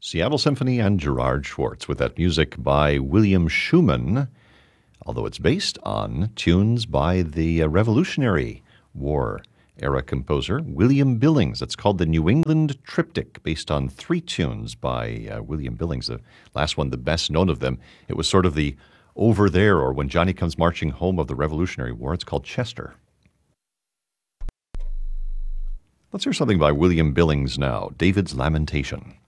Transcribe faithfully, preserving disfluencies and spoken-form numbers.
Seattle Symphony and Gerard Schwartz with that music by William Schumann, although it's based on tunes by the uh, Revolutionary War era composer William Billings. It's called the New England Triptych, based on three tunes by uh, William Billings. The last one, the best known of them, it was sort of the Over There, or When Johnny Comes Marching Home of the Revolutionary War. It's called Chester. Let's hear something by William Billings now, David's Lamentation.